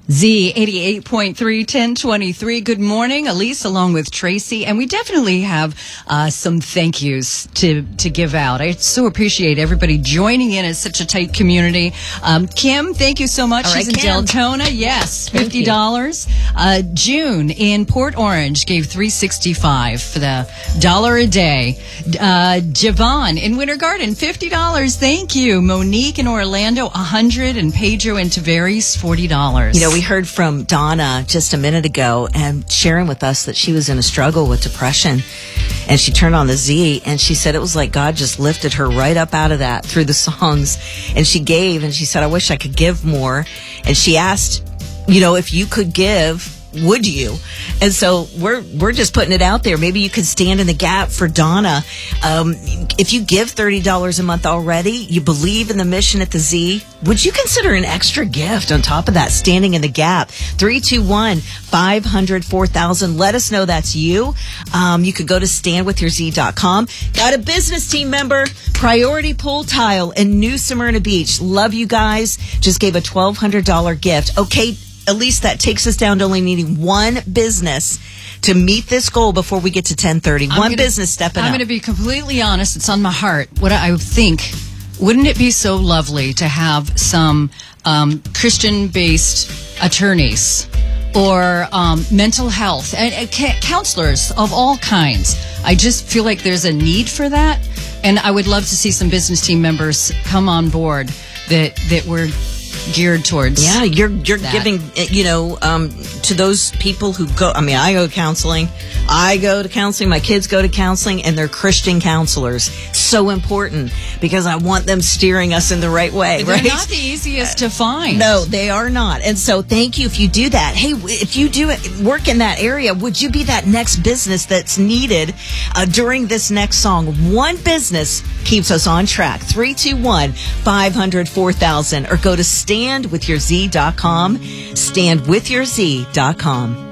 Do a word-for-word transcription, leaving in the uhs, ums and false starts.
Z eighty-eight point three, ten twenty-three. Good morning, Elise, along with Tracy. And we definitely have uh, some thank yous to, to give out. I so appreciate everybody joining in as such a tight community. Um, Kim, thank you so much. All right, She's in Kim. Deltona. Yes, fifty dollars. Uh, June in Port Orange gave three sixty-five for the dollar a day. Uh, Javon in Winter Garden, fifty dollars. Thank you. Monique in Orlando, one hundred. And Pedro in Tavares, forty dollars. You know, we heard from Donna just a minute ago and sharing with us that she was in a struggle with depression. And she turned on the Z and she said it was like God just lifted her right up out of that through the songs. And she gave and she said, I wish I could give more. And she asked, you know, if you could give, would you? And so we're we're just putting it out there. Maybe you could stand in the gap for Donna. Um, if you give thirty dollars a month already, you believe in the mission at the Z, would you consider an extra gift on top of that, standing in the gap? three two one, five hundred, four thousand. Let us know that's you. Um, you could go to stand with your z dot com. Got a business team member, Priority Pool Tile in New Smyrna Beach. Love you guys. Just gave a twelve hundred dollars gift. Okay, at least that takes us down to only needing one business to meet this goal before we get to ten thirty. I'm one gonna, business stepping I'm up. I'm going to be completely honest. It's on my heart. What I think, wouldn't it be so lovely to have some um, Christian-based attorneys or um, mental health and, and ca- counselors of all kinds? I just feel like there's a need for that, and I would love to see some business team members come on board that that were geared towards. Yeah, you're you're that. giving, you know, um, to those people who go. I mean, I go to counseling. I go to counseling. My kids go to counseling, and they're Christian counselors. So important because I want them steering us in the right way. They're right? not the easiest to find. No, they are not. And so thank you if you do that. Hey, if you do it, work in that area, would you be that next business that's needed uh, during this next song? One business keeps us on track. three two one, five hundred, four thousand. Or go to stand with your z dot com. stand with your z dot com.